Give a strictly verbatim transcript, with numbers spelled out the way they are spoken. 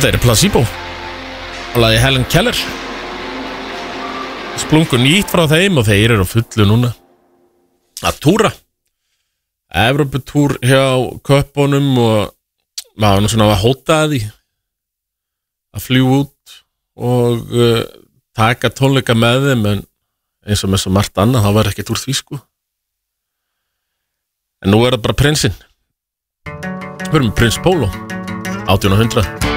Þetta er Placebo og lagi Helen Keller. Splungu nýtt frá þeim og þeir eru á fullu núna að túra Evróputúr hjá köppunum og maður nú svona að hóta að því að fljúga út og uh, taka tónleika með þeim, en eins og með svo margt annað þá var ekkert úr því sko. En nú er það bara prinsinn. Við erum með Prins Pólo átján hundrað.